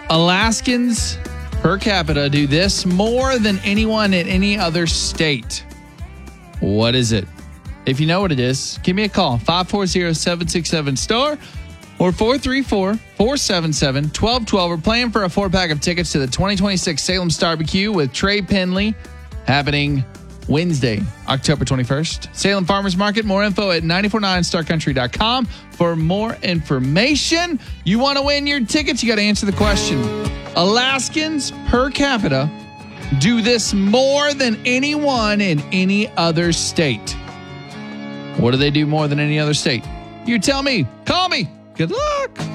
Alaskans per capita do this more than anyone in any other state. What is it? If you know what it is, give me a call. 540-767-STAR or 434-477-1212. We're playing for a 4-pack of tickets to the 2026 Salem Starbecue with Trey Penley happening Wednesday, October 21st. Salem Farmers Market. More info at 949starcountry.com. For more information, you want to win your tickets, you got to answer the question. Alaskans per capita do this more than anyone in any other state. What do they do more than any other state? You tell me. Call me. Good luck.